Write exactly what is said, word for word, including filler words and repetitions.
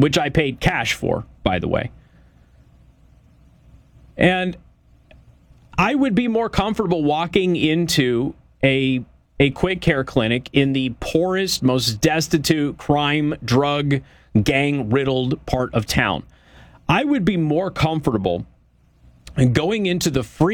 which I paid cash for, by the way. And I would be more comfortable walking into a a quick care clinic in the poorest, most destitute, crime, drug, gang-riddled part of town. I would be more comfortable going into the free